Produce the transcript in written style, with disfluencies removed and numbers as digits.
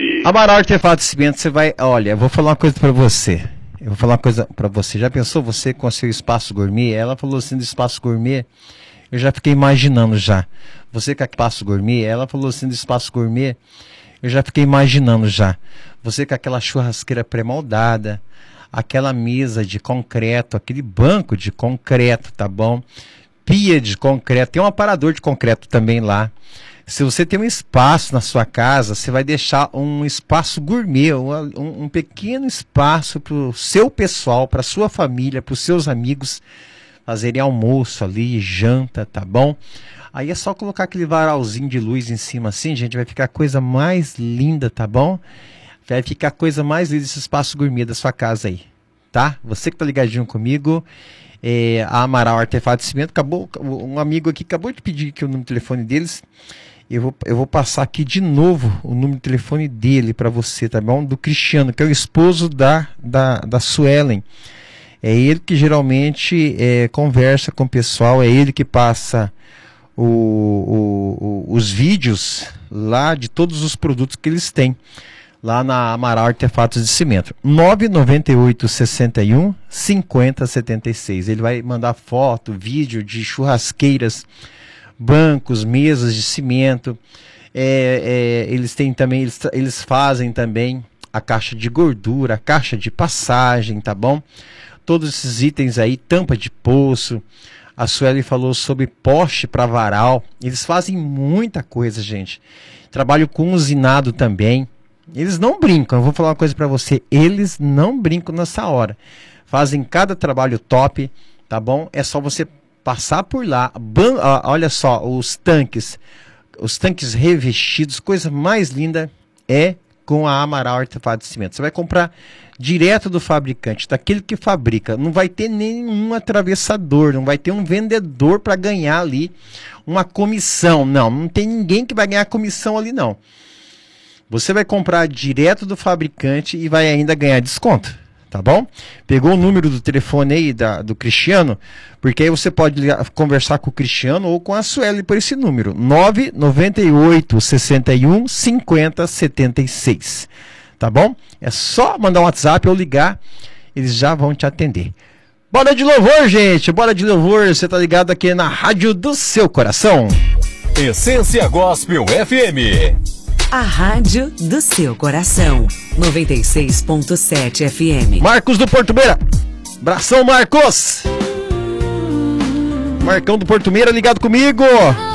Amaral Artefato de Cimento, você vai... Olha, eu vou falar uma coisa pra você. Já pensou você com o seu espaço gourmet? Ela falou assim do espaço gourmet. Eu já fiquei imaginando já. Você com o espaço gourmet? Ela falou assim do espaço gourmet. Eu já fiquei imaginando já. Você com aquela churrasqueira pré-moldada, aquela mesa de concreto, aquele banco de concreto, tá bom? Pia de concreto, tem um aparador de concreto também lá. Se você tem um espaço na sua casa, você vai deixar um espaço gourmet, um pequeno espaço para o seu pessoal, para a sua família, para os seus amigos fazerem almoço ali, janta, tá bom? Aí é só colocar aquele varalzinho de luz em cima assim, gente, vai ficar a coisa mais linda, tá bom? Vai ficar a coisa mais linda esse espaço gourmet da sua casa aí, tá? Você que tá ligadinho comigo, a Amaral Artefato de Cimento, um amigo aqui acabou de pedir aqui o número de telefone deles. Eu vou passar aqui de novo o número de telefone dele para você, tá bom? Do Cristiano, que é o esposo da Suelen. É ele que geralmente conversa com o pessoal, é ele que passa os vídeos lá de todos os produtos que eles têm lá na Amaral Artefatos de Cimento. 998 61 50 76. Ele vai mandar foto, vídeo de churrasqueiras, bancos, mesas de cimento. Eles têm também, eles fazem também a caixa de gordura, a caixa de passagem, tá bom? Todos esses itens aí, tampa de poço. A Sueli falou sobre poste para varal. Eles fazem muita coisa, gente. Trabalho com usinado também. Eles não brincam, eu vou falar uma coisa para você. Eles não brincam nessa hora. Fazem cada trabalho top, tá bom? É só você passar por lá. Olha só, os tanques revestidos, coisa mais linda é com a Amaral Artefato de Cimento. Você vai comprar direto do fabricante, daquele que fabrica. Não vai ter nenhum atravessador, não vai ter um vendedor para ganhar ali uma comissão. Não tem ninguém que vai ganhar comissão ali, não. Você vai comprar direto do fabricante e vai ainda ganhar desconto, tá bom? Pegou o número do telefone aí do Cristiano, porque aí você pode conversar com o Cristiano ou com a Sueli por esse número, 998 61 50 76, tá bom? É só mandar um WhatsApp ou ligar, eles já vão te atender. Bora de louvor, gente, bora de louvor, você tá ligado aqui na Rádio do Seu Coração. Essência Gospel FM. A rádio do seu coração. 96.7 FM. Marcos do Porto Meira. Abração, Marcos. Marcão do Porto Meira ligado comigo.